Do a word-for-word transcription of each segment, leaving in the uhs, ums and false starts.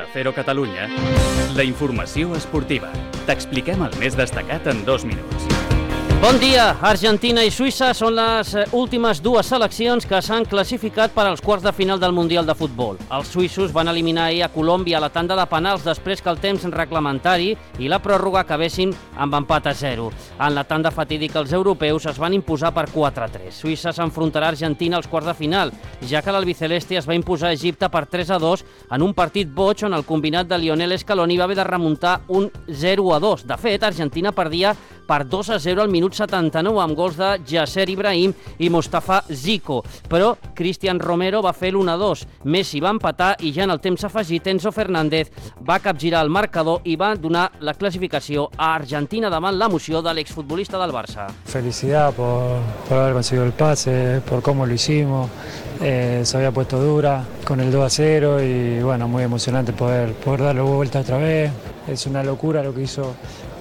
Cero Catalunya, la informació esportiva. T'expliquem el més destacat en dos minuts. Bon dia! Argentina i Suïssa són les últimes dues seleccions que s'han classificat per als quarts de final del Mundial de Futbol. Els suïssos van eliminar ahir a Colòmbia a la tanda de penals després que el temps reglamentari i la pròrroga acabessin amb empat a zero. En la tanda fatídica, els europeus es van imposar per quatre a tres. Suïssa s'enfrontarà a Argentina als quarts de final, ja que l'albiceleste es va imposar a Egipte per tres a dos en un partit boig on el combinat de Lionel Scaloni va haver de remuntar un zero a dos. De fet, Argentina perdia per dos a zero al minut setanta-nou amb gols de Yasser Ibrahim i Mustafa Zico, però Cristian Romero va fer l'u a dos. Messi va empatar i ja en el temps afegit Enzo Fernández va capgirar el marcador i va donar la classificació a Argentina davant l'emoció de l'exfutbolista del Barça. Felicidad por, por haber conseguido el pase, por cómo lo hicimos, eh, se había puesto dura con el dos a cero y bueno, muy emocionante poder, poder darle vuelta otra vez. Es una locura lo que hizo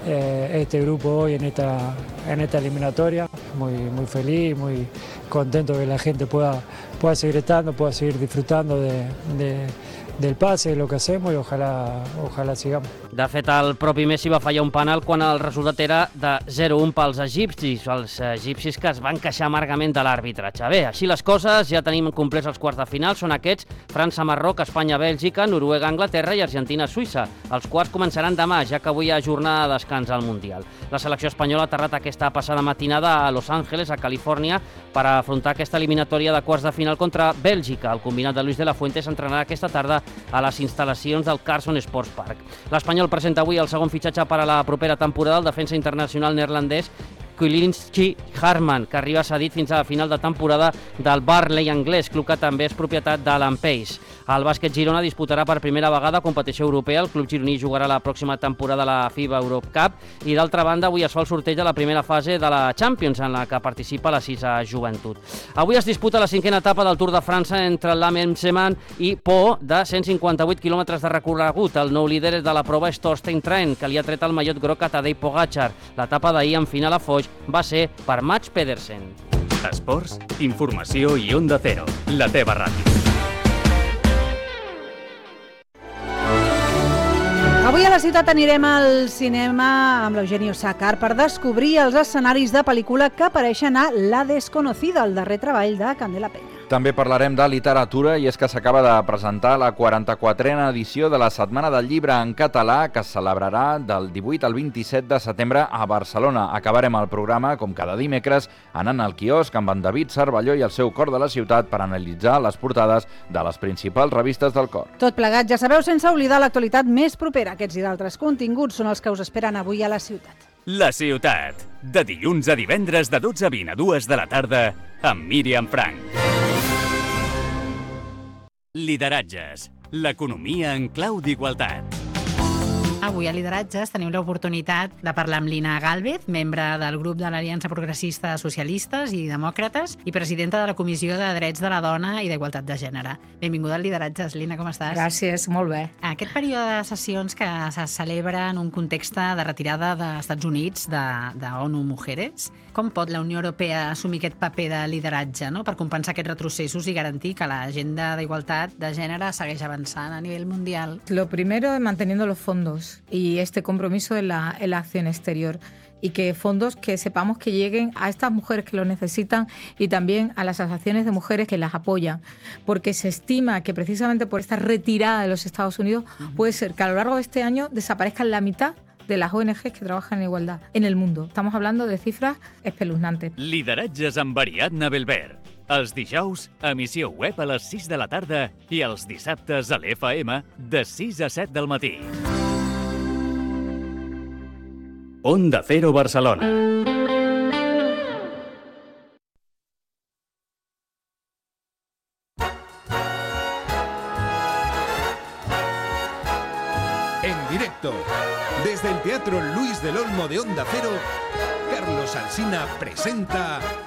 eh, este grupo hoy en esta, en esta eliminatoria. Muy, muy feliz, muy contento que la gente pueda, pueda seguir estando, pueda seguir disfrutando de, de, del pase, de lo que hacemos y ojalá, ojalá sigamos. De fet, el propi Messi va fallar un penal quan el resultat era de zero a un pels egipcis, els egipcis que es van queixar amargament de l'arbitratge. Bé, així les coses, ja tenim complets els quarts de final, són aquests: França-Marroc, Espanya-Bèlgica, Noruega-Anglaterra i Argentina-Suïssa. Els quarts començaran demà, ja que avui hi ha jornada de descans al Mundial. La selecció espanyola ha aterrat aquesta passada matinada a Los Angeles, a Califòrnia, per afrontar aquesta eliminatòria de quarts de final contra Bèlgica. El combinat de Luis de la Fuente s'entrenarà aquesta tarda a les instal·lacions del Carson Sports Park. L'Espanyol presenta avui el segon fitxatge per a la propera temporada, el defensa internacional neerlandès Kulinski Harman, que arriba cedit fins a la final de temporada del Burnley anglès, club que també és propietat de l'Ampeix. El bàsquet Girona disputarà per primera vegada competició europea. El club gironí jugarà la pròxima temporada a la FIBA Europe Cup i, d'altra banda, avui es fa el sorteig de la primera fase de la Champions, en la que participa la Sisa Joventut. Avui es disputa la cinquena etapa del Tour de França entre l'Amem-Seman i Po, de cent cinquanta-vuit quilòmetres de recorregut. El nou líder de la prova és Torsten Tren, que li ha tret el mallot groc a Tadej Pogačar. L'etapa d'ahir, en final a Foix, va ser per Mats Pedersen. Esports, informació i Onda Cero, la teva ràdio. Avui a la ciutat anirem al cinema amb l'Eugenio Sácar per descobrir els escenaris de pel·lícula que apareixen a La Desconocida, el darrer treball de Candela Peña. També parlarem de literatura, i és que s'acaba de presentar la quaranta-quatrena edició de la Setmana del Llibre en Català, que es celebrarà del divuit al vint-i-set de setembre a Barcelona. Acabarem el programa, com cada dimecres, anant al quiosc amb en David Cervelló i el seu Cor de la Ciutat per analitzar les portades de les principals revistes del cor. Tot plegat, ja sabeu, sense oblidar l'actualitat més propera. Aquests i d'altres continguts són els que us esperen avui a la ciutat. La ciutat, de dilluns a divendres de dotze a vint a dues de la tarda, amb Míriam Frank. Lideratges, l'economia en clau d'igualtat. Avui a Lideratges tenim l'oportunitat de parlar amb Lina Gálvez, membre del grup de l'Aliança Progressista Socialistes i Demòcrates i presidenta de la Comissió de Drets de la Dona i d'Igualtat de Gènere. Benvinguda a Lideratges, Lina, com estàs? Gràcies, molt bé. Aquest període de sessions que se celebra en un context de retirada dels Estats Units de, de ONU Mujeres, com pot la Unió Europea assumir aquest paper de lideratge, no?, per compensar aquests retrocessos i garantir que l'agenda d'igualtat de gènere segueix avançant a nivell mundial? Lo primero es manteniendo los fondos y este compromiso en la, en la acción exterior, y que fondos que sepamos que lleguen a estas mujeres que lo necesitan y también a las asociaciones de mujeres que las apoyan, porque se estima que precisamente por esta retirada de los Estados Unidos uh-huh. puede ser que a lo largo de este año desaparezcan la mitad de las O N Ges que trabajan en igualdad en el mundo. Estamos hablando de cifras espeluznantes. Lideratges amb Ariadna Belver. Els dijous, emissió web a les sis de la tarda i els dissabtes a l'F M de sis a set del matí. Onda Cero Barcelona. En directo, desde el Teatro Luis del Olmo de Onda Cero, Carlos Alsina presenta